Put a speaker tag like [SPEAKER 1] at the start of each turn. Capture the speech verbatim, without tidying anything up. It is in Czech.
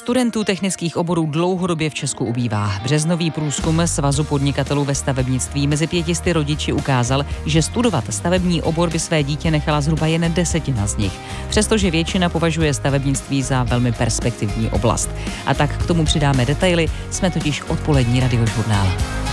[SPEAKER 1] Studentů technických oborů dlouhodobě v Česku ubývá. Březnový průzkum Svazu podnikatelů ve stavebnictví mezi pětisty rodiči ukázal, že studovat stavební obor by své dítě nechala zhruba jen desetina z nich. Přestože většina považuje stavebnictví za velmi perspektivní oblast. A tak k tomu přidáme detaily, jsme totiž odpolední radiožurnál.